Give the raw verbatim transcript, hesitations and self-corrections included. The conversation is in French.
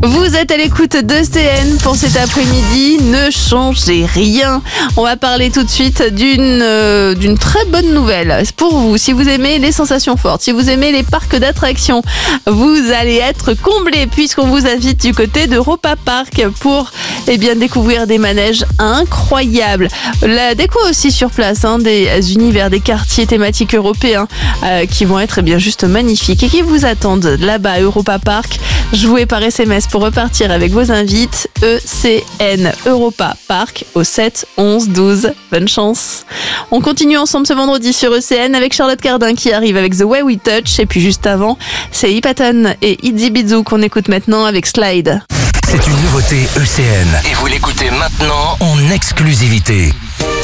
Vous êtes à l'écoute de C N pour cet après-midi. Ne changez rien. On va parler tout de suite d'une euh, d'une très bonne nouvelle pour vous. Si vous aimez les sensations fortes, si vous aimez les parcs d'attractions, vous allez être comblés puisqu'on vous invite du côté d'Europa Park pour eh bien, découvrir des manèges incroyables. La déco aussi sur place, hein, des univers, des quartiers thématiques européens euh, qui vont être eh bien, juste magnifiques et qui vous attendent là-bas à Europa Park. Jouez par S M S pour repartir avec vos invites. E C N Europa Park au sept onze douze. Bonne chance. On continue ensemble ce vendredi sur E C N avec Charlotte Cardin qui arrive avec The Way We Touch. Et puis juste avant, c'est Ipatan et Itzy Bizou qu'on écoute maintenant avec Slide. C'est une nouveauté E C N et vous l'écoutez maintenant en exclusivité.